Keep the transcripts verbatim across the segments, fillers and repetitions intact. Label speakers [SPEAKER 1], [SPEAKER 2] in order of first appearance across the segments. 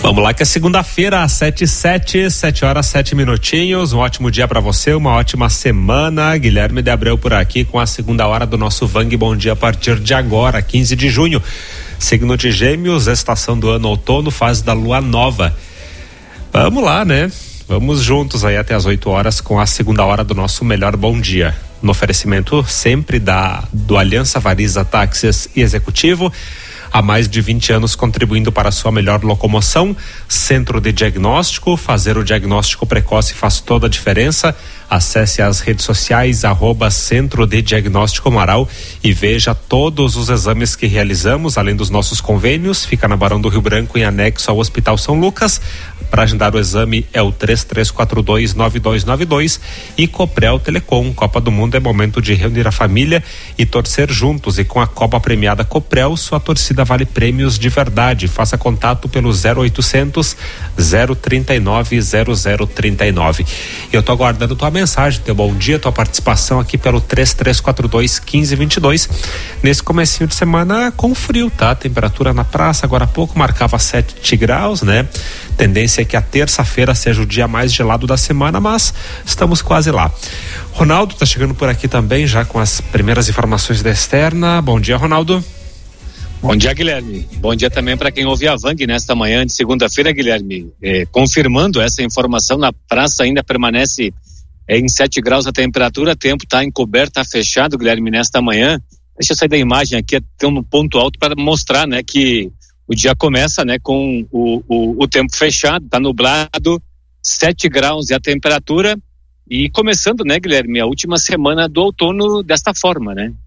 [SPEAKER 1] Vamos lá que é segunda-feira, às sete e sete, sete horas, sete minutinhos. Um ótimo dia para você, uma ótima semana. Guilherme de Abreu por aqui com a segunda hora do nosso Vang Bom Dia a partir de agora, quinze de junho. Signo de Gêmeos, estação do ano outono, fase da lua nova. Vamos lá, né? Vamos juntos aí até as oito horas com a segunda hora do nosso Melhor Bom Dia. No oferecimento sempre da do Aliança Variza Táxis e Executivo. Há mais de vinte anos contribuindo para a sua melhor locomoção. Centro de Diagnóstico, fazer o diagnóstico precoce faz toda a diferença. Acesse as redes sociais, arroba Centro de Diagnóstico Amaral e veja todos os exames que realizamos, além dos nossos convênios. Fica na Barão do Rio Branco, em anexo ao Hospital São Lucas. Para agendar o exame é o três três quatro dois, nove dois nove dois. E Coprel Telecom, Copa do Mundo é momento de reunir a família e torcer juntos. E com a Copa premiada Coprel, sua torcida vale prêmios de verdade. Faça contato pelo zero oitocentos, zero trinta e nove, zero zero trinta e nove. Eu tô aguardando tua mensagem, teu bom dia, tua participação aqui pelo três três quatro dois, um cinco dois dois. Nesse comecinho de semana com frio, tá? Temperatura na praça agora há pouco marcava sete graus, né? Tendência é que a terça-feira seja o dia mais gelado da semana, mas estamos quase lá. Ronaldo tá chegando por aqui também, já com as primeiras informações da externa. Bom dia, Ronaldo.
[SPEAKER 2] Bom dia, Guilherme. Bom dia também para quem ouve a Vang nesta manhã de segunda-feira, Guilherme. É, confirmando essa informação, na praça ainda permanece é, em sete graus a temperatura, o tempo está encoberto, está fechado, Guilherme, nesta manhã. Deixa eu sair da imagem aqui, tem um ponto alto para mostrar, né, que o dia começa, né, com o, o, o tempo fechado, está nublado, sete graus é a temperatura e começando, né, Guilherme, a última semana do outono desta forma, né?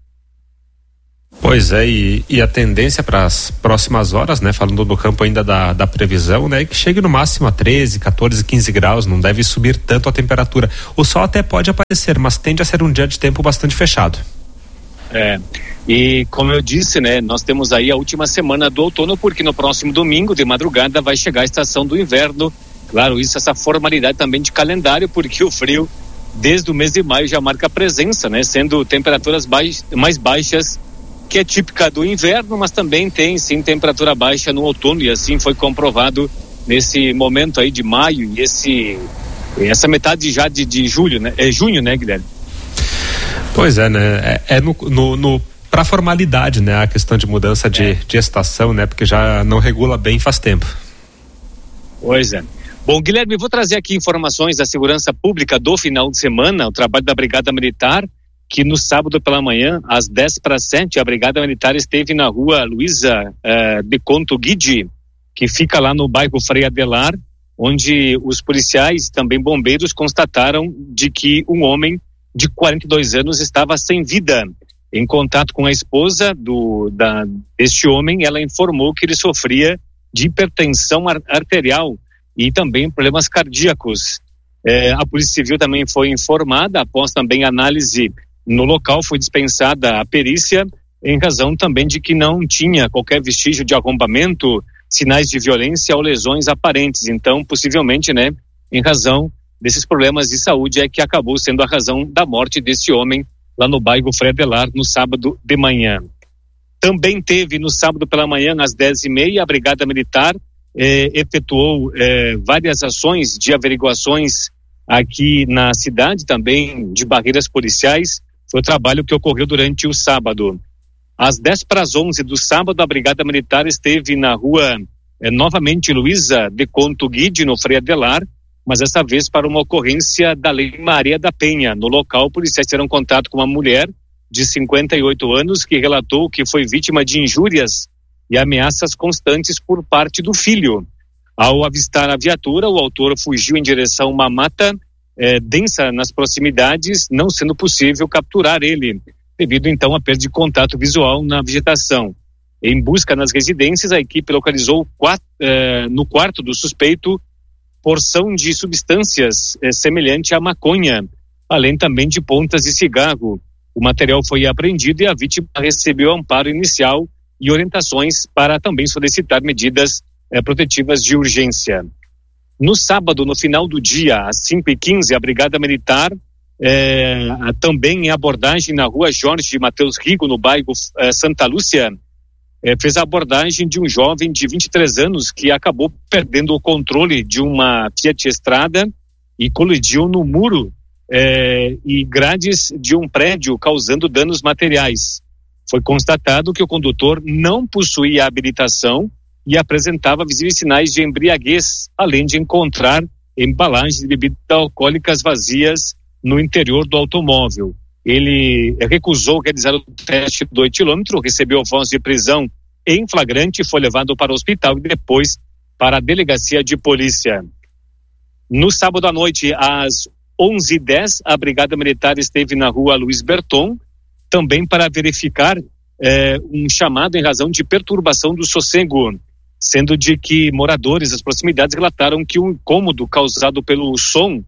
[SPEAKER 1] Pois é, e, e a tendência para as próximas horas, né, falando do campo ainda da, da previsão, né, que chegue no máximo a treze, quatorze, quinze graus, não deve subir tanto a temperatura. O sol até pode aparecer, mas tende a ser um dia de tempo bastante fechado.
[SPEAKER 2] É, e como eu disse, né, nós temos aí a última semana do outono, porque no próximo domingo, de madrugada, vai chegar a estação do inverno. Claro, isso, essa formalidade também de calendário, porque o frio, desde o mês de maio, já marca presença, né, sendo temperaturas baix, mais baixas, que é típica do inverno, mas também tem sim temperatura baixa no outono, e assim foi comprovado nesse momento aí de maio e esse, essa metade já de, de julho, né? É junho, né, Guilherme?
[SPEAKER 1] Pois é, né? É, é no, no, no para formalidade, né? A questão de mudança de, é. de estação, né? Porque já não regula bem faz tempo.
[SPEAKER 2] Pois é. Bom, Guilherme, vou trazer aqui informações da segurança pública do final de semana, o trabalho da Brigada Militar, que no sábado pela manhã, às dez para sete, a Brigada Militar esteve na rua Luísa eh, de Conto Guidi, que fica lá no bairro Frei Adelar, onde os policiais, também bombeiros, constataram de que um homem de quarenta e dois anos estava sem vida. Em contato com a esposa do, da, deste homem, ela informou que ele sofria de hipertensão ar- arterial e também problemas cardíacos. Eh, a Polícia Civil também foi informada, após também análise no local, foi dispensada a perícia, em razão também de que não tinha qualquer vestígio de arrombamento, sinais de violência ou lesões aparentes. Então, possivelmente, né, em razão desses problemas de saúde, é que acabou sendo a razão da morte desse homem lá no bairro Frei Adelar, no sábado de manhã. Também teve no sábado pela manhã, às dez e meia, a Brigada Militar eh, efetuou eh, várias ações de averiguações aqui na cidade, também de barreiras policiais. Foi o trabalho que ocorreu durante o sábado. Às dez para as onze do sábado, a Brigada Militar esteve na rua eh, novamente Luísa de Conto Guidi, no Frei Adelar, mas dessa vez para uma ocorrência da Lei Maria da Penha. No local, policiais tiveram contato com uma mulher de cinquenta e oito anos que relatou que foi vítima de injúrias e ameaças constantes por parte do filho. Ao avistar a viatura, o autor fugiu em direção a uma mata É, densa nas proximidades, não sendo possível capturar ele, devido então à perda de contato visual na vegetação. Em busca nas residências, a equipe localizou quatro, eh, no quarto do suspeito porção de substâncias eh, semelhante à maconha, além também de pontas de cigarro. O material foi apreendido e a vítima recebeu amparo inicial e orientações para também solicitar medidas eh, protetivas de urgência. No sábado, no final do dia, às cinco e quinze, a Brigada Militar, eh, também em abordagem na rua Jorge Mateus Rigo, no bairro eh, Santa Lúcia, eh, fez a abordagem de um jovem de vinte e três anos que acabou perdendo o controle de uma Fiat Strada e colidiu no muro eh, e grades de um prédio, causando danos materiais. Foi constatado que o condutor não possuía habilitação e apresentava visíveis sinais de embriaguez, além de encontrar embalagens de bebidas alcoólicas vazias no interior do automóvel. Ele recusou realizar o teste do etilômetro, recebeu voz de prisão em flagrante, foi levado para o hospital e depois para a delegacia de polícia. No sábado à noite, às onze e dez, a Brigada Militar esteve na rua Luiz Berton, também para verificar eh, um chamado em razão de perturbação do sossego, sendo de que moradores das proximidades relataram que um incômodo causado pelo som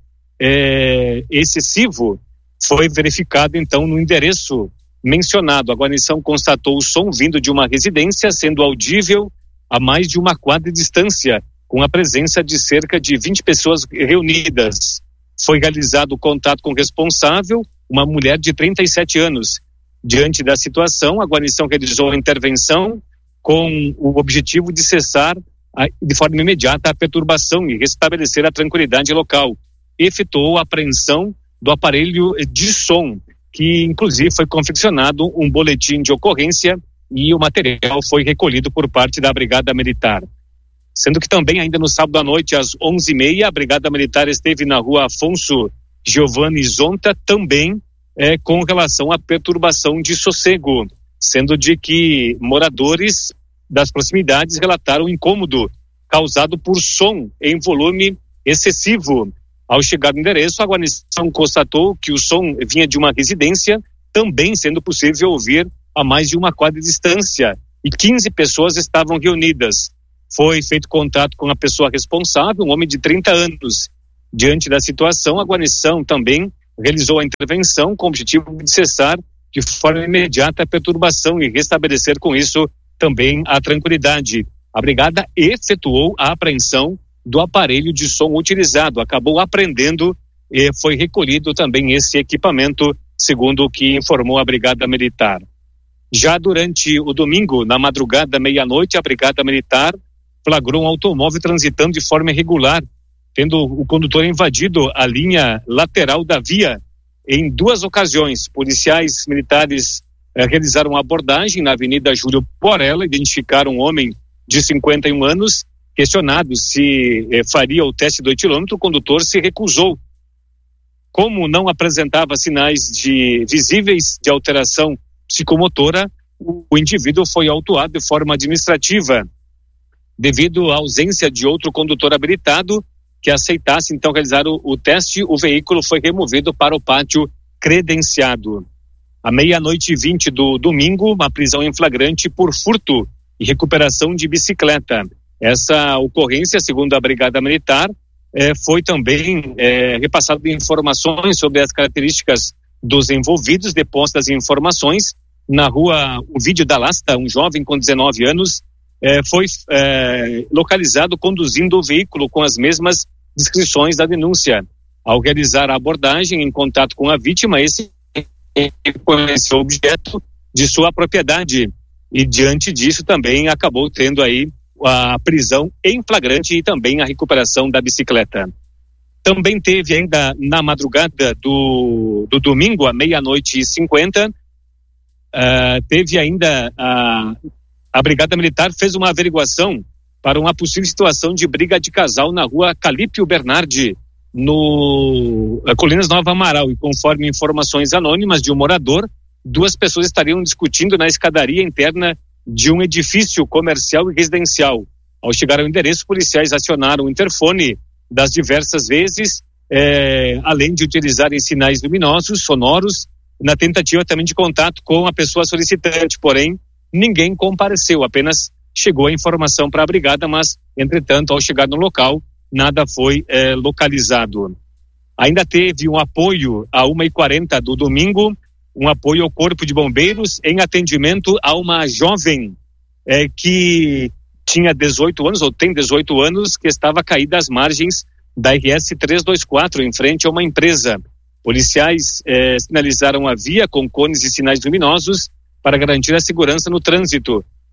[SPEAKER 2] eh, excessivo foi verificado então no endereço mencionado. A guarnição constatou o som vindo de uma residência, sendo audível a mais de uma quadra de distância, com a presença de cerca de vinte pessoas reunidas. Foi realizado o contato com o responsável, uma mulher de trinta e sete anos. Diante da situação, a guarnição realizou a intervenção com o objetivo de cessar a, de forma imediata a perturbação e restabelecer a tranquilidade local. Efetuou a apreensão do aparelho de som, que inclusive foi confeccionado um boletim de ocorrência e o material foi recolhido por parte da Brigada Militar. Sendo que também ainda no sábado à noite, às onze e meia, a Brigada Militar esteve na rua Afonso Giovanni Zonta, também É, com relação à perturbação de sossego, sendo de que moradores das proximidades relataram incômodo causado por som em volume excessivo. Ao chegar no endereço, a guarnição constatou que o som vinha de uma residência, também sendo possível ouvir a mais de uma quadra de distância, e quinze pessoas estavam reunidas. Foi feito contato com a pessoa responsável, um homem de trinta anos. Diante da situação, a guarnição também realizou a intervenção com o objetivo de cessar de forma imediata a perturbação e restabelecer com isso também a tranquilidade. A brigada efetuou a apreensão do aparelho de som utilizado, acabou apreendendo e foi recolhido também esse equipamento, segundo o que informou a Brigada Militar. Já durante o domingo, na madrugada meia-noite, a Brigada Militar flagrou um automóvel transitando de forma irregular, tendo o condutor invadido a linha lateral da via em duas ocasiões. Policiais militares eh, realizaram abordagem na Avenida Júlio Porella, identificaram um homem de cinquenta e um anos, questionado se eh, faria o teste do etilômetro, o condutor se recusou. Como não apresentava sinais de visíveis de alteração psicomotora, o, o indivíduo foi autuado de forma administrativa. Devido à ausência de outro condutor habilitado que aceitasse então realizar o, o teste, o veículo foi removido para o pátio credenciado. À meia-noite e vinte do domingo, uma prisão em flagrante por furto e recuperação de bicicleta. Essa ocorrência, segundo a Brigada Militar, eh, foi também eh, repassado informações sobre as características dos envolvidos. Depois das informações, na rua O Vídeo da Lasta, um jovem com dezenove anos, Eh, foi eh, localizado conduzindo o veículo com as mesmas descrições da denúncia. Ao realizar a abordagem em contato com a vítima, esse reconheceu o objeto de sua propriedade e diante disso também acabou tendo aí a prisão em flagrante e também a recuperação da bicicleta. Também teve ainda na madrugada do, do domingo, à meia-noite e cinquenta, uh, teve ainda a uh, A Brigada Militar fez uma averiguação para uma possível situação de briga de casal na rua Calípio Bernardi, no Colinas Nova Amaral, e conforme informações anônimas de um morador, duas pessoas estariam discutindo na escadaria interna de um edifício comercial e residencial. Ao chegar ao endereço, policiais acionaram o interfone das diversas vezes, eh, além de utilizarem sinais luminosos, sonoros, na tentativa também de contato com a pessoa solicitante, porém, ninguém compareceu, apenas chegou a informação para a brigada, mas, entretanto, ao chegar no local, nada foi eh, localizado. Ainda teve um apoio à uma e quarenta do domingo, um apoio ao Corpo de Bombeiros em atendimento a uma jovem eh, que tinha dezoito anos, ou tem dezoito anos, que estava caída às margens da R S trezentos e vinte e quatro, em frente a uma empresa. Policiais eh, sinalizaram a via com cones e sinais luminosos para garantir a segurança no trânsito.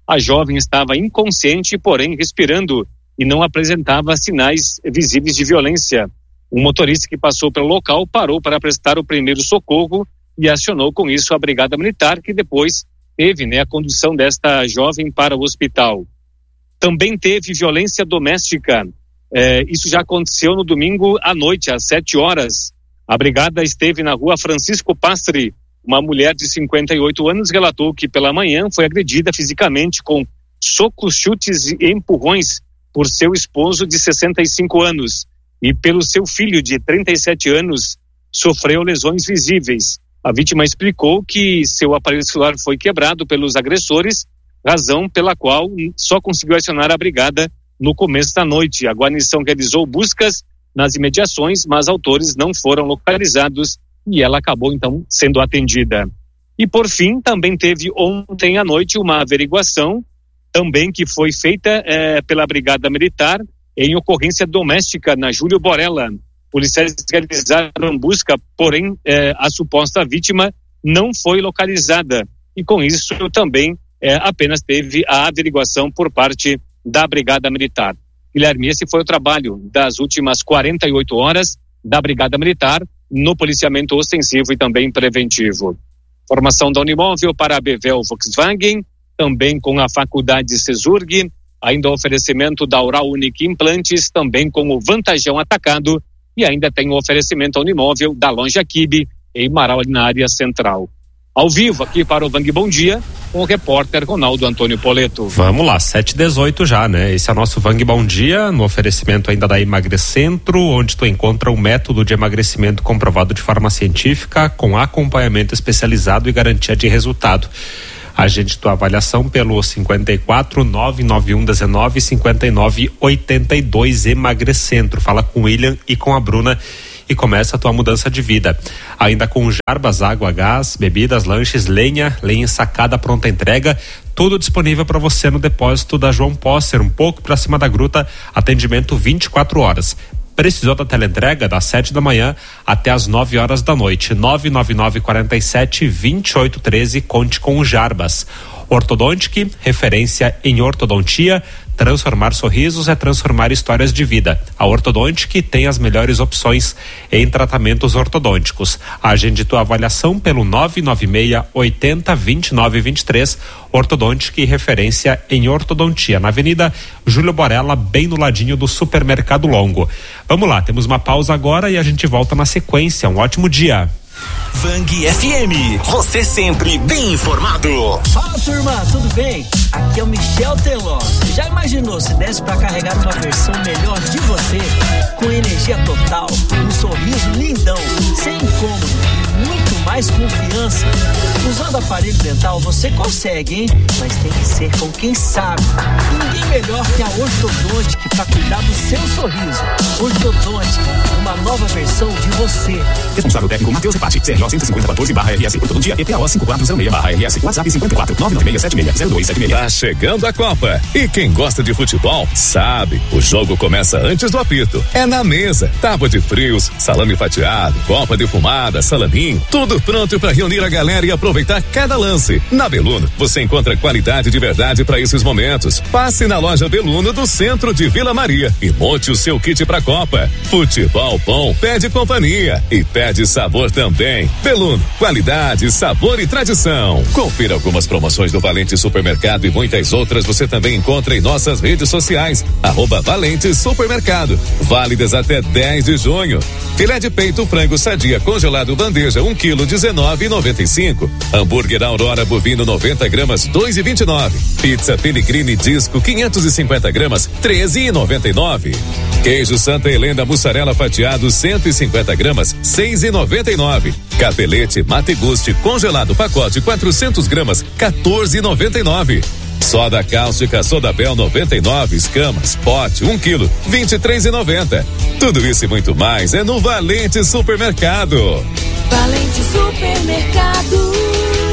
[SPEAKER 2] A jovem estava inconsciente, porém respirando, e não apresentava sinais visíveis de violência. Um motorista que passou pelo local parou para prestar o primeiro socorro e acionou com isso a Brigada Militar, que depois teve, né, a condução desta jovem para o hospital. Também teve violência doméstica. É, isso já aconteceu no domingo à noite, às sete horas. A brigada esteve na rua Francisco Pastre. Uma mulher de cinquenta e oito anos relatou que pela manhã foi agredida fisicamente com socos, chutes e empurrões por seu esposo de sessenta e cinco anos e pelo seu filho de trinta e sete anos, sofreu lesões visíveis. A vítima explicou que seu aparelho celular foi quebrado pelos agressores, razão pela qual só conseguiu acionar a brigada no começo da noite. A guarnição realizou buscas nas imediações, mas autores não foram localizados e ela acabou então sendo atendida. E por fim, também teve ontem à noite uma averiguação, também que foi feita eh, pela Brigada Militar em ocorrência doméstica na Júlio Borella. Policiais realizaram busca, porém eh, a suposta vítima não foi localizada e com isso também eh, apenas teve a averiguação por parte da Brigada Militar. Guilherme, esse foi o trabalho das últimas quarenta e oito horas da Brigada Militar no policiamento ostensivo e também preventivo. Formação da Unimóvel para a Bevel Volkswagen, também com a Faculdade Cesurg, ainda oferecimento da Oral Unique Implantes, também com o Vantajão Atacado, e ainda tem o oferecimento Unimóvel da Loja Kibe, em Marau, na área central. Ao vivo aqui para o Vang Bom Dia, com o repórter Ronaldo Antônio Poleto.
[SPEAKER 1] Vamos lá, sete e dezoito já, né? Esse é o nosso Vang Bom Dia, no oferecimento ainda da Emagrecentro, onde tu encontra um método de emagrecimento comprovado de forma científica, com acompanhamento especializado e garantia de resultado. Agende tua avaliação pelo cinquenta e quatro, nove nove um, dezenove, cinquenta e nove, oitenta e dois Emagrecentro. Fala com o William e com a Bruna e começa a tua mudança de vida. Ainda com Jarbas, água, gás, bebidas, lanches, lenha, lenha ensacada, pronta entrega, tudo disponível para você no depósito da João Posser, um pouco para cima da gruta, atendimento vinte e quatro horas. Precisou da teleentrega das sete da manhã até as nove horas da noite. nove nove nove, quarenta e sete, vinte e oito, treze, conte com o Jarbas. Ortodontic, referência em ortodontia. Transformar sorrisos é transformar histórias de vida. A Ortodontic tem as melhores opções em tratamentos ortodônticos. Agende tua avaliação pelo nove nove seis, oitenta, vinte e nove, vinte e três. Ortodontic, referência em ortodontia. Na Avenida Júlio Borella, bem no ladinho do Supermercado Longo. Vamos lá, temos uma pausa agora e a gente volta na sequência. Um ótimo dia.
[SPEAKER 3] Vang F M, você sempre bem informado.
[SPEAKER 4] Fala, turma, tudo bem? Aqui é o Michel Teló. Já imaginou se desse pra carregar uma versão melhor de você? Com energia total, um sorriso lindão, sem incômodo e muito mais confiança. Usando aparelho dental você consegue, hein? Mas tem que ser com quem sabe. Ninguém melhor que a Ortodontic pra cuidar do seu sorriso. Ortodontic, uma nova versão de você.
[SPEAKER 3] Responsável técnico Matheus Repati, C R O cento e cinquenta, quatorze barra R S, Ortodontia, E P A O cinco quatro zero seis barra R S, WhatsApp cinquenta e quatro, nove nove seis, sete seis, zero dois sete seis.
[SPEAKER 5] Tá chegando a Copa e quem gosta de futebol sabe, o jogo começa antes do apito. É na mesa, tábua de frios, salame fatiado, copa defumada, salaminho, tudo pronto para reunir a galera e aproveitar cada lance. Na Beluno, você encontra qualidade de verdade para esses momentos. Passe na loja Beluno do centro de Vila Maria e monte o seu kit pra Copa. Futebol bom pede companhia e pede sabor também. Beluno, qualidade, sabor e tradição. Confira algumas promoções do Valente Supermercado e muitas outras você também encontra em nossas redes sociais. Arroba Valente Supermercado. Válidas até dez de junho. Filé de peito frango sadia congelado bandeja um quilo dezenove e noventa e cinco. Hambúrguer Aurora bovino noventa gramas dois e vinte e nove. Pizza Pellegrini disco quinhentos e cinquenta gramas treze e noventa e nove. Queijo Santa Helena mussarela fatiado cento e cinquenta gramas seis e noventa e nove. Capelete Mate Gusti congelado pacote quatrocentos gramas quatorze e noventa e nove. Soda cáustica Sodabel noventa e nove escamas pote um quilo vinte e três e noventa. Tudo isso e muito mais é no Valente Supermercado.
[SPEAKER 6] Valente Supermercado.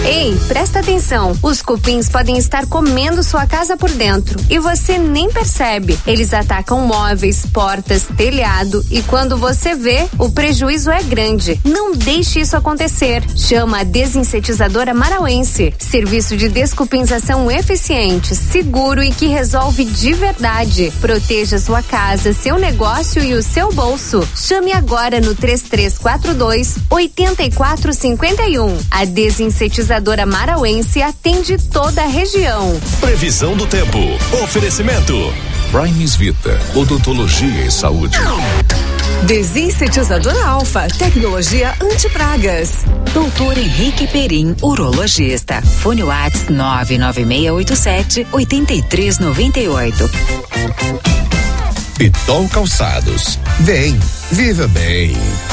[SPEAKER 6] Ei, presta atenção. Os cupins podem estar comendo sua casa por dentro e você nem percebe. Eles atacam móveis, portas, telhado e quando você vê, o prejuízo é grande. Não deixe isso acontecer. Chama a Desinsetizadora Marauense. Serviço de descupinzação eficiente, seguro e que resolve de verdade. Proteja sua casa, seu negócio e o seu bolso. Chame agora no três três quatro dois, oito quatro cinco um. A Desinsetizadora Marauense atende toda a região.
[SPEAKER 3] Previsão do tempo. Oferecimento
[SPEAKER 5] Primes Vita, odontologia e saúde.
[SPEAKER 7] Desinsetizadora Alfa, tecnologia anti-pragas.
[SPEAKER 8] Doutor Henrique Perim, urologista. Fone Whats nove nove seis oito sete, oito três nove oito.
[SPEAKER 9] Pitol Calçados. Vem, viva bem.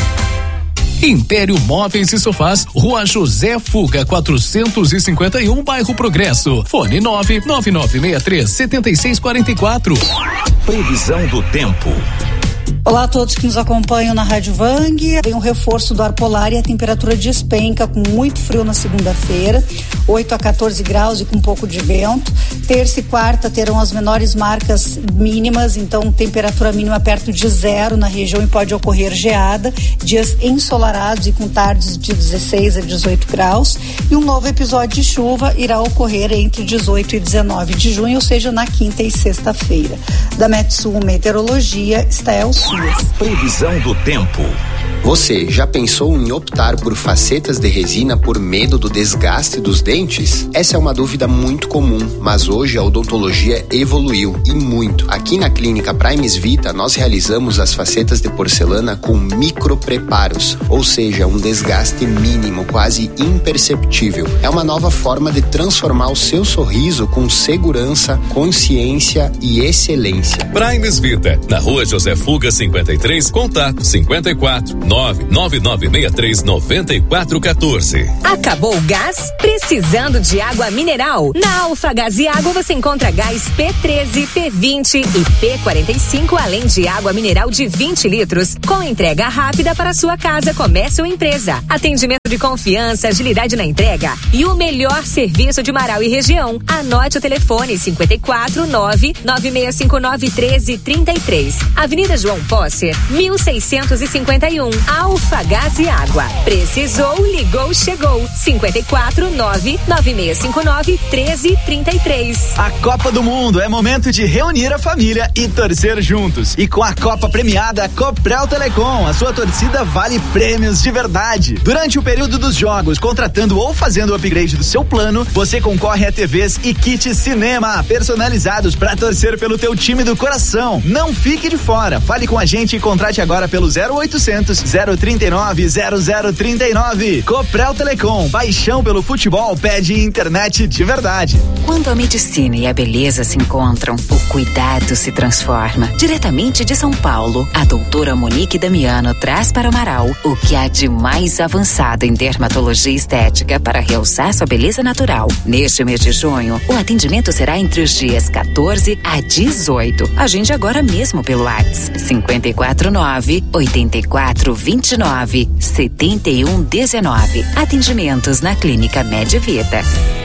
[SPEAKER 10] Império Móveis e Sofás, Rua José Fuga, quatrocentos e cinquenta e um, bairro Progresso. Fone nove nove nove seis três, sete seis quatro quatro.
[SPEAKER 3] Previsão do tempo.
[SPEAKER 11] Olá a todos que nos acompanham na Rádio Vang. Vem um reforço do ar polar e a temperatura despenca com muito frio na segunda-feira, oito a quatorze graus e com um pouco de vento. Terça e quarta terão as menores marcas mínimas, então temperatura mínima perto de zero na região e pode ocorrer geada. Dias ensolarados e com tardes de dezesseis a dezoito graus. E um novo episódio de chuva irá ocorrer entre dezoito e dezenove de junho, ou seja, na quinta e sexta-feira. Da Metsul Meteorologia, Stael Sul.
[SPEAKER 3] Previsão do tempo.
[SPEAKER 12] Você já pensou em optar por facetas de resina por medo do desgaste dos dentes? Essa é uma dúvida muito comum, mas hoje a odontologia evoluiu e muito. Aqui na Clínica Primes Vita, nós realizamos as facetas de porcelana com micropreparos, ou seja, um desgaste mínimo, quase imperceptível. É uma nova forma de transformar o seu sorriso com segurança, consciência e excelência.
[SPEAKER 5] Primes Vita, na Rua José Fuga cinquenta e três, contato cinquenta e quatro, nove nove nove seis três nove quatro um quatro.
[SPEAKER 7] Acabou o gás? Precisando de água mineral? Na Alfagás e Água você encontra gás P treze, P vinte e P quarenta e cinco, além de água mineral de vinte litros, com entrega rápida para sua casa, comércio ou empresa. Atendimento de confiança, agilidade na entrega e o melhor serviço de Marau e região. Anote o telefone cinquenta e quatro, nove nove seis cinco nove, treze trinta e três. Avenida João Posser, mil seiscentos e cinquenta e um. Alfagás e Água. Precisou, ligou, chegou. cinquenta e quatro, nove nove seis cinco nove, treze trinta e três.
[SPEAKER 13] A Copa do Mundo é momento de reunir a família e torcer juntos. E com a Copa premiada Coprel Telecom, a sua torcida vale prêmios de verdade. Durante o período dos jogos, contratando ou fazendo o upgrade do seu plano, você concorre a T Vs e kits cinema personalizados para torcer pelo teu time do coração. Não fique de fora. Fale com a gente e contrate agora pelo zero oitocentos, zero trinta e nove, zero zero trinta e nove. Coprel Telecom, paixão pelo futebol pede internet de verdade.
[SPEAKER 8] Quando a medicina e a beleza se encontram, o cuidado se transforma. Diretamente de São Paulo, a doutora Monique Damiano traz para Amaral o que há de mais avançado em dermatologia estética para realçar sua beleza natural. Neste mês de junho, o atendimento será entre os dias quatorze a dezoito. Agende agora mesmo pelo WhatsApp cinquenta e quatro, nove oito quatro, vinte e nove, setenta e um dezenove. Atendimentos na Clínica Medvita.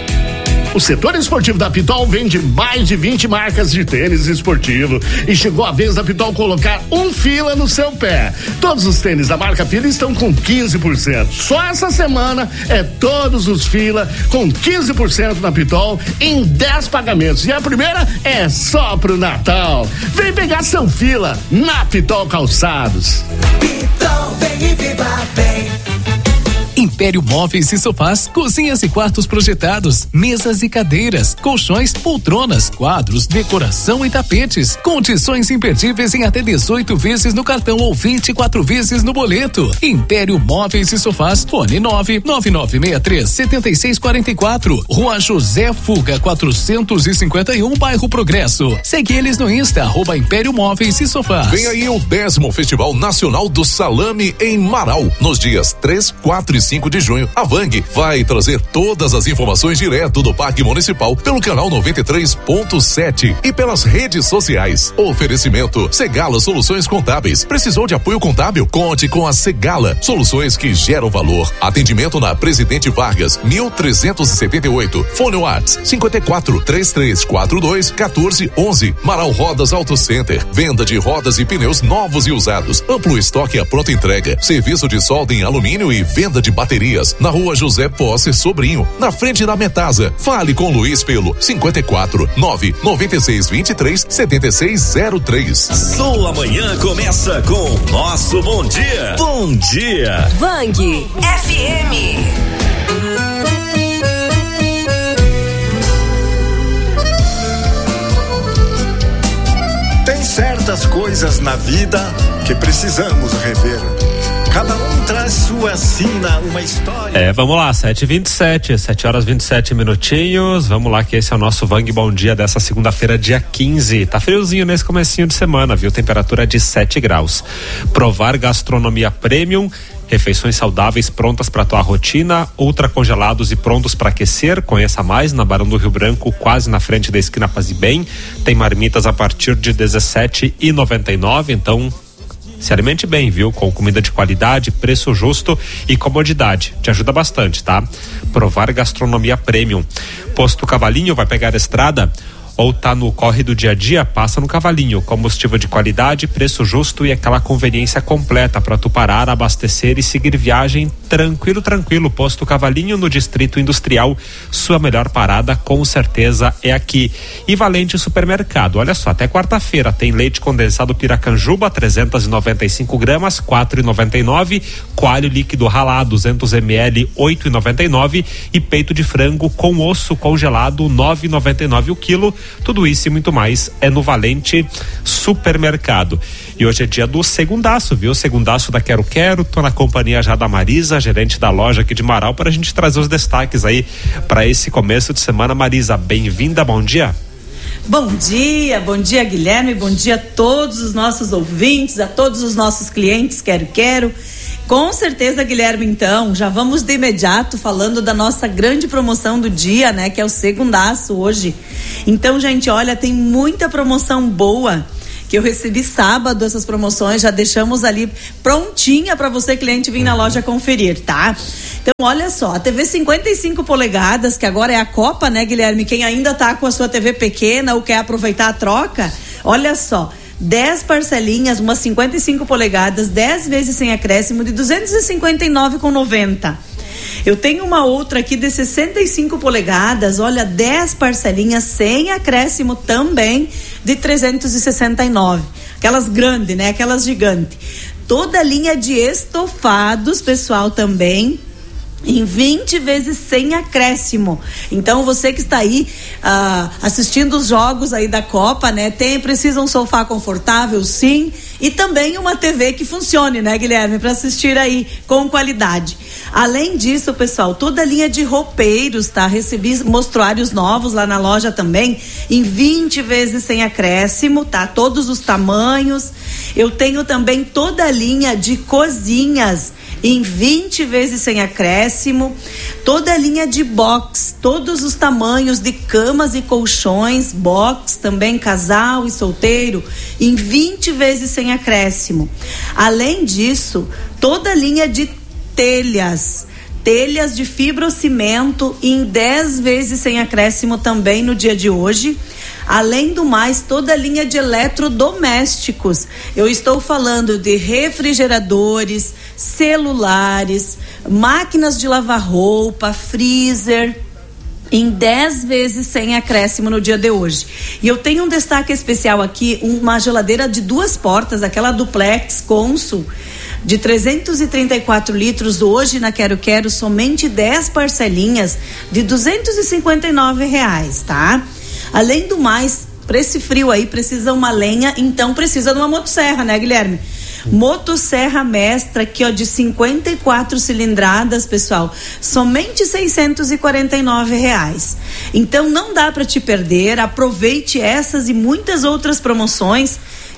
[SPEAKER 14] O setor esportivo da Pitol vende mais de vinte marcas de tênis esportivo e chegou a vez da Pitol colocar um Fila no seu pé. Todos os tênis da marca Fila estão com quinze por cento. Só essa semana é todos os Fila com quinze por cento na Pitol em dez pagamentos. E a primeira é só pro Natal. Vem pegar seu Fila na Pitol Calçados.
[SPEAKER 15] Pitol, vem e viva bem.
[SPEAKER 10] Império Móveis e Sofás, cozinhas e quartos projetados, mesas e cadeiras, colchões, poltronas, quadros, decoração e tapetes. Condições imperdíveis em até dezoito vezes no cartão ou vinte e quatro vezes no boleto. Império Móveis e Sofás, fone nove nove nove seis três, sete seis quatro quatro. Rua José Fuga, quatrocentos e cinquenta e um, bairro Progresso. Segue eles no Insta, arroba Império Móveis e Sofás.
[SPEAKER 5] Vem aí o décimo Festival Nacional do Salame em Marau, nos dias três, quatro e cinco de junho. A Vang vai trazer todas as informações direto do Parque Municipal pelo canal noventa e três ponto sete e pelas redes sociais. Oferecimento Segala Soluções Contábeis. Precisou de apoio contábil? Conte com a Segala. Soluções que geram valor. Atendimento na Presidente Vargas, mil trezentos e setenta e oito. Fone Whats cinquenta e quatro, trinta e três quarenta e dois, quatorze, onze. Marau Rodas Auto Center. Venda de rodas e pneus novos e usados. Amplo estoque à pronta entrega. Serviço de solda em alumínio e venda de baterias. Na rua José Posse Sobrinho, na frente da Metasa. Fale com Luiz pelo cinquenta e quatro, nove, noventa e seis, vinte e três, setenta e seis zero três.
[SPEAKER 16] Sua manhã começa com nosso bom dia. Bom dia.
[SPEAKER 7] Vang F M.
[SPEAKER 17] Tem certas coisas na vida que precisamos rever. Cada um traz sua sina, uma história.
[SPEAKER 1] É, vamos lá, sete e vinte e sete, sete horas e vinte e sete minutinhos. Vamos lá, que esse é o nosso Vang Bom Dia dessa segunda-feira, dia quinze. Tá friozinho nesse comecinho de semana, viu? Temperatura de sete graus. Provar gastronomia premium. Refeições saudáveis prontas para tua rotina, ultra congelados e prontos para aquecer. Conheça mais na Barão do Rio Branco, quase na frente da esquina Paz e Bem. Tem marmitas a partir de dezessete reais e noventa e nove centavos, então se alimente bem, viu? Com comida de qualidade, preço justo e comodidade. Te ajuda bastante, tá? Provar gastronomia premium. Posto Cavalinho, vai pegar a estrada? Ou tá no corre do dia a dia, passa no Cavalinho. Combustível de qualidade, preço justo e aquela conveniência completa para tu parar, abastecer e seguir viagem tranquilo, tranquilo. Posto Cavalinho no Distrito Industrial, sua melhor parada com certeza é aqui. E Valente Supermercado, olha só, até quarta-feira tem leite condensado Piracanjuba, trezentos e noventa e cinco gramas, quatro reais e noventa e nove centavos, coalho líquido ralado, duzentos mililitros, oito reais e noventa e nove centavos e peito de frango com osso congelado, nove reais e noventa e nove centavos o quilo. Tudo isso e muito mais é no Valente Supermercado. E hoje é dia do segundaço, viu? Segundaço da Quero Quero. Tô na companhia já da Marisa, gerente da loja aqui de Marau, para a gente trazer os destaques aí para esse começo de semana. Marisa, bem-vinda, bom dia.
[SPEAKER 18] Bom dia, bom dia, Guilherme, bom dia a todos os nossos ouvintes, a todos os nossos clientes Quero Quero. Com certeza, Guilherme, então, já vamos de imediato falando da nossa grande promoção do dia, né, que é o segundaço hoje. Então, gente, olha, tem muita promoção boa que eu recebi sábado, essas promoções, já deixamos ali prontinha para você, cliente, vir na loja conferir, tá? Então, olha só, a T V cinquenta e cinco polegadas, que agora é a Copa, né, Guilherme? Quem ainda tá com a sua T V pequena ou quer aproveitar a troca, olha só, dez parcelinhas, umas cinquenta e cinco polegadas, dez vezes sem acréscimo, de duzentos e cinquenta e nove reais e noventa centavos. Eu tenho uma outra aqui de sessenta e cinco polegadas, olha, dez parcelinhas sem acréscimo também, de trezentos e sessenta e nove reais. Aquelas grandes, né? Aquelas gigantes. Toda a linha de estofados, pessoal, também em vinte vezes sem acréscimo. Então você que está aí ah, assistindo os jogos aí da Copa, né, tem, precisa um sofá confortável, sim, e também uma T V que funcione, né, Guilherme, para assistir aí com qualidade. Além disso, pessoal, toda a linha de roupeiros, tá? Recebi mostruários novos lá na loja também, em vinte vezes sem acréscimo, tá? Todos os tamanhos. Eu tenho também toda a linha de cozinhas em vinte vezes sem acréscimo, toda a linha de box, todos os tamanhos de camas e colchões, box também, casal e solteiro, em vinte vezes sem acréscimo. Além disso, toda a linha de telhas, telhas de fibrocimento em dez vezes sem acréscimo também no dia de hoje. Além do mais, toda a linha de eletrodomésticos. Eu estou falando de refrigeradores, celulares, máquinas de lavar roupa, freezer, em dez vezes sem acréscimo no dia de hoje. E eu tenho um destaque especial aqui, uma geladeira de duas portas, aquela duplex Consul, de trezentos e trinta e quatro litros, hoje na Quero Quero, somente dez parcelinhas de duzentos e cinquenta e nove reais, tá? Além do mais, para esse frio aí, precisa uma lenha, então precisa de uma motosserra, né, Guilherme? Motosserra Mestra, aqui ó, de cinquenta e quatro cilindradas, pessoal, somente seiscentos e quarenta e nove reais. Então não dá para te perder, aproveite essas e muitas outras promoções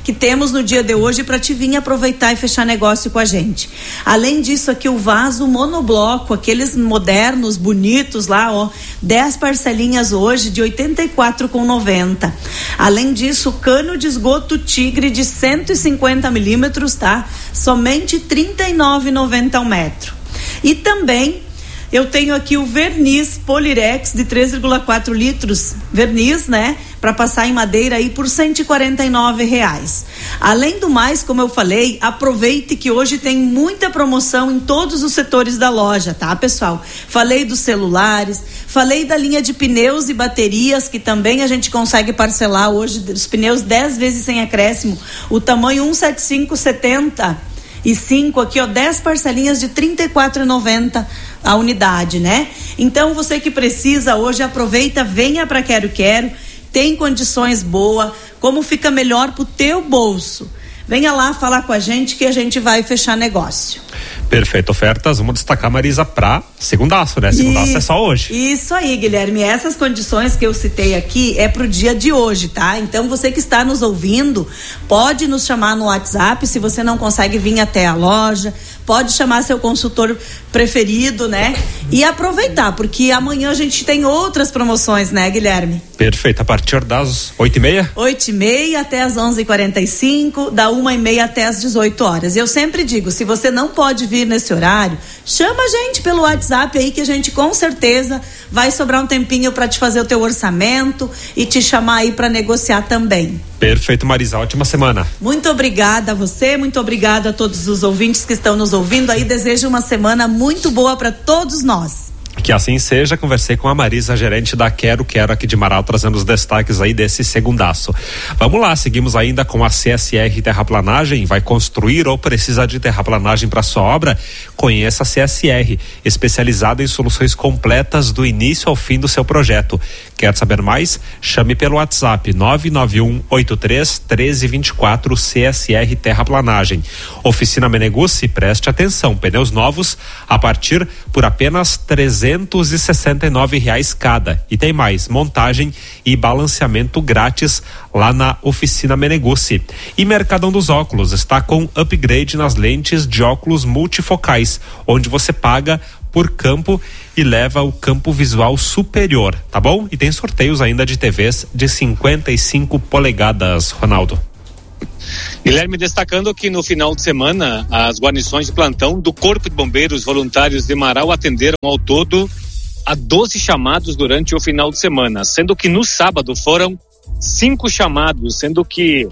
[SPEAKER 18] que temos no dia de hoje para te vir aproveitar e fechar negócio com a gente. Além disso, aqui o vaso monobloco, aqueles modernos, bonitos lá, ó, dez parcelinhas hoje de oitenta e quatro reais e noventa centavos. Além disso, o cano de esgoto Tigre de cento e cinquenta milímetros, tá? Somente trinta e nove reais e noventa centavos ao metro. E também eu tenho aqui o verniz Polirex de três vírgula quatro litros, verniz, né? Para passar em madeira aí por cento e quarenta e nove reais. Além do mais, como eu falei, aproveite que hoje tem muita promoção em todos os setores da loja, tá, pessoal? Falei dos celulares, falei da linha de pneus e baterias, que também a gente consegue parcelar hoje, os pneus dez vezes sem acréscimo, o tamanho cento e setenta e cinco setenta e cinco aqui, ó, dez parcelinhas de trinta e quatro reais e noventa centavos a unidade, né? Então você que precisa hoje, aproveita, venha para Quero Quero, tem condições boas, como fica melhor pro teu bolso. Venha lá falar com a gente que a gente vai fechar negócio.
[SPEAKER 1] Perfeito, ofertas, vamos destacar, Marisa, pra segundaço, né? Segundaço isso, é só hoje.
[SPEAKER 18] Isso aí, Guilherme, essas condições que eu citei aqui é pro dia de hoje, tá? Então você que está nos ouvindo, pode nos chamar no WhatsApp, se você não consegue vir até a loja, pode chamar seu consultor preferido, né? E aproveitar, porque amanhã a gente tem outras promoções, né, Guilherme?
[SPEAKER 1] Perfeito, a partir das oito e meia?
[SPEAKER 18] oito e meia até as onze e quarenta e cinco, da uma e meia até as dezoito horas. Eu sempre digo, se você não pode vir nesse horário, chama a gente pelo WhatsApp aí que a gente com certeza vai sobrar um tempinho para te fazer o teu orçamento e te chamar aí para negociar também.
[SPEAKER 1] Perfeito, Marisa, ótima semana.
[SPEAKER 18] Muito obrigada a você, muito obrigada a todos os ouvintes que estão nos ouvindo aí, desejo uma semana muito boa para todos nós.
[SPEAKER 1] Que assim seja, conversei com a Marisa, gerente da Quero Quero aqui de Marau, trazendo os destaques aí desse segundaço. Vamos lá, seguimos ainda com a C S R Terraplanagem. Vai construir ou precisa de terraplanagem para sua obra? Conheça a C S R, especializada em soluções completas do início ao fim do seu projeto. Quer saber mais? Chame pelo WhatsApp nove nove um oito três um três dois quatro C S R Terraplanagem. Oficina Meneguzzi, preste atenção, pneus novos a partir por apenas trezentos e sessenta e nove reais cada. E tem mais, montagem e balanceamento grátis lá na Oficina Meneguzzi. E Mercadão dos Óculos está com upgrade nas lentes de óculos multifocais, onde você paga por campo e leva o campo visual superior, tá bom? E tem sorteios ainda de T Vs de cinquenta e cinco polegadas, Ronaldo.
[SPEAKER 2] Guilherme, destacando que no final de semana as guarnições de plantão do Corpo de Bombeiros Voluntários de Marau atenderam ao todo a doze chamados durante o final de semana, sendo que no sábado foram cinco chamados, sendo que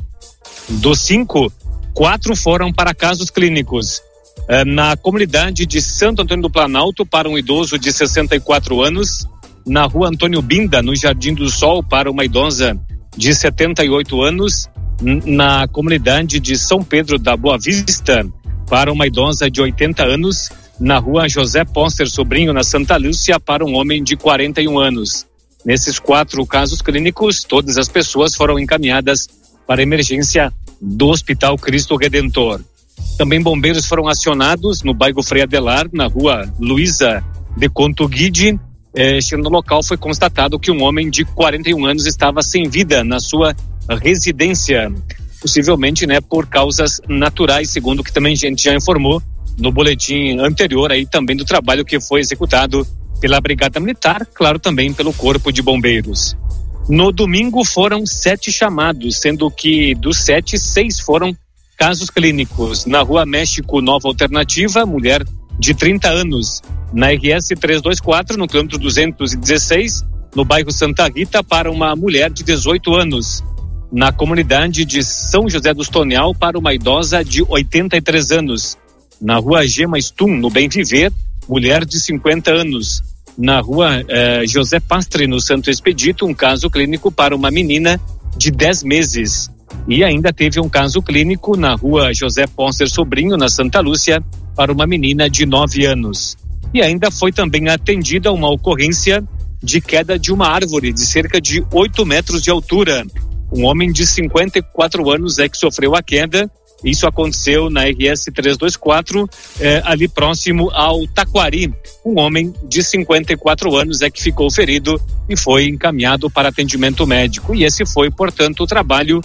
[SPEAKER 2] dos cinco, quatro foram para casos clínicos. Na comunidade de Santo Antônio do Planalto, para um idoso de sessenta e quatro anos, na rua Antônio Binda, no Jardim do Sol, para uma idosa de setenta e oito anos, na comunidade de São Pedro da Boa Vista, para uma idosa de oitenta anos, na rua José Ponster Sobrinho, na Santa Lúcia, para um homem de quarenta e um anos. Nesses quatro casos clínicos, todas as pessoas foram encaminhadas para a emergência do Hospital Cristo Redentor. Também bombeiros foram acionados no bairro Frei Adelar, na rua Luísa de Conto Guide. Eh, chegando no local, foi constatado que um homem de quarenta e um anos estava sem vida na sua residência, possivelmente, né, por causas naturais, segundo o que também a gente já informou no boletim anterior aí também do trabalho que foi executado pela Brigada Militar, claro, também pelo Corpo de Bombeiros. No domingo foram sete chamados, sendo que dos sete, seis foram casos clínicos. Na rua México Nova Alternativa, mulher de trinta anos, na R S trezentos e vinte e quatro, no quilômetro duzentos e dezesseis, no bairro Santa Rita, para uma mulher de dezoito anos. Na comunidade de São José dos Tonel, para uma idosa de oitenta e três anos. Na rua Gema Stum, no Bem Viver, mulher de cinquenta anos. Na rua eh, José Pastre, no Santo Expedito, um caso clínico para uma menina de dez meses. E ainda teve um caso clínico na rua José Ponster Sobrinho, na Santa Lúcia, para uma menina de nove anos. E ainda foi também atendida uma ocorrência de queda de uma árvore de cerca de oito metros de altura. Um homem de cinquenta e quatro anos é que sofreu a queda. Isso aconteceu na R S trezentos e vinte e quatro, eh, ali próximo ao Taquari. Um homem de cinquenta e quatro anos é que ficou ferido e foi encaminhado para atendimento médico. E esse foi, portanto, o trabalho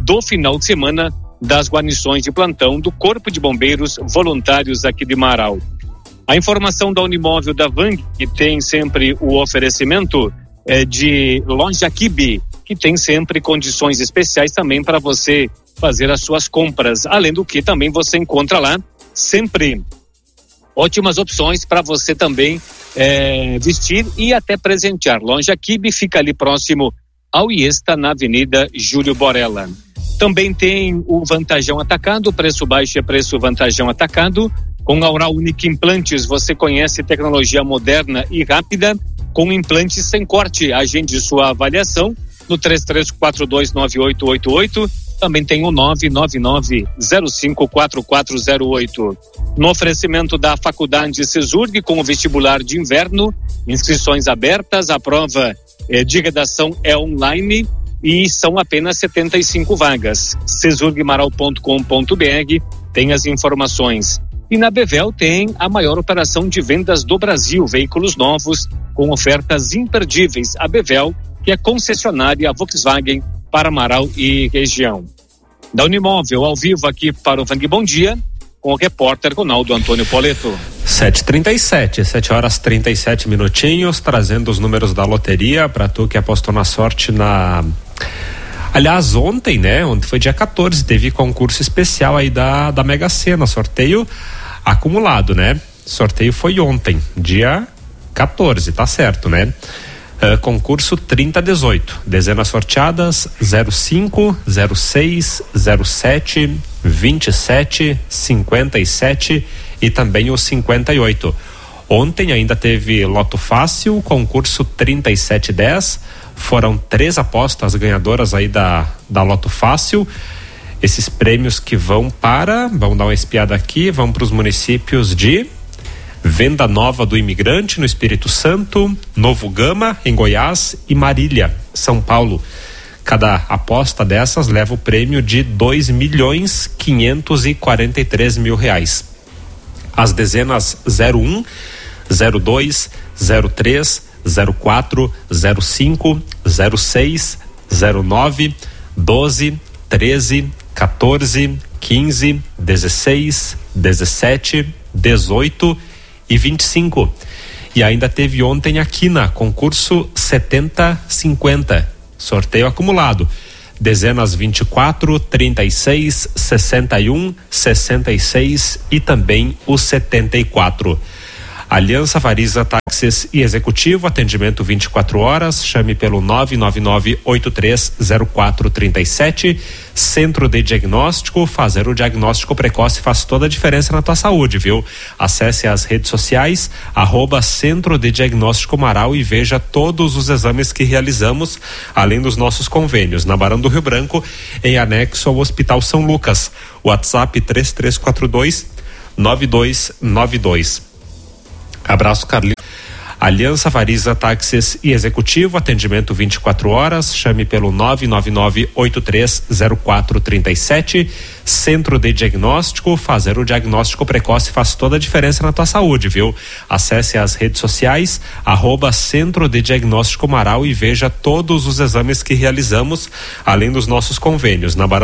[SPEAKER 2] do final de semana das guarnições de plantão do Corpo de Bombeiros Voluntários aqui de Marau. A informação da Unimóvel da Vang, que tem sempre o oferecimento é, de Loja Kibe, que tem sempre condições especiais também para você fazer as suas compras. Além do que também você encontra lá sempre ótimas opções para você também é, vestir e até presentear. Loja Kibe fica ali próximo ao Iesta, na Avenida Júlio Borella. Também tem o Vantajão Atacado, preço baixo é preço Vantajão Atacado. Com a Oral Unique Implantes, você conhece tecnologia moderna e rápida, com implantes sem corte. Agende sua avaliação no três três quatro dois nove oito oito oito. Também tem o nove nove nove zero cinco quatro quatro zero oito. No oferecimento da Faculdade Cesurg, com o vestibular de inverno, inscrições abertas, a prova eh, de redação é online e são apenas setenta e cinco vagas. cesurg maral ponto com ponto b r tem as informações. E na Bevel tem a maior operação de vendas do Brasil, veículos novos com ofertas imperdíveis. A Bevel, que é concessionária Volkswagen para Marau e região. Da Unimóvel, ao vivo aqui para o Vang Bom Dia, com o repórter Ronaldo Antônio Poleto.
[SPEAKER 1] sete e trinta e sete, sete horas trinta e sete minutinhos, trazendo os números da loteria para tu que apostou na sorte na... Aliás, ontem, né? Ontem foi dia quatorze, teve concurso especial aí da, da Mega Sena, sorteio acumulado, né? Sorteio foi ontem, dia quatorze, tá certo, né? Uh, concurso trinta dezoito, dezenas sorteadas zero cinco, zero seis, zero sete, vinte e sete, cinquenta e sete e também o cinquenta e oito. Ontem ainda teve Loto Fácil, concurso trinta e sete dez, foram três apostas ganhadoras aí da, da Loto Fácil. Esses prêmios que vão para, vamos dar uma espiada aqui, vão para os municípios de Venda Nova do Imigrante, no Espírito Santo, Novo Gama, em Goiás, e Marília, São Paulo. Cada aposta dessas leva o prêmio de dois milhões quinhentos e quarenta e três mil reais. As dezenas zero um, zero dois, zero três, zero quatro, zero cinco, zero seis, zero nove, doze, treze, quatorze, quinze, dezesseis, dezessete, dezoito e vinte e cinco. E ainda teve ontem a Quina, concurso setenta cinquenta, sorteio acumulado. Dezenas vinte e quatro, trinta e seis, sessenta e um, sessenta e seis e também o setenta e quatro. Aliança Variza Táxis e Executivo, atendimento vinte e quatro horas, chame pelo nove nove nove oito três zero quatro três sete. Centro de Diagnóstico, fazer o diagnóstico precoce faz toda a diferença na tua saúde, viu? Acesse as redes sociais, arroba Centro de Diagnóstico Marau e veja todos os exames que realizamos, além dos nossos convênios, na Barão do Rio Branco, em anexo ao Hospital São Lucas. WhatsApp três três quatro dois nove dois nove dois. Abraço, Carlinhos. Aliança Variza Táxis e Executivo, atendimento vinte e quatro horas, chame pelo nove nove nove oito três zero quatro três sete. Centro de Diagnóstico, fazer o diagnóstico precoce faz toda a diferença na tua saúde, viu? Acesse as redes sociais, arroba Centro de Diagnóstico Marau e veja todos os exames que realizamos, além dos nossos convênios, na Barão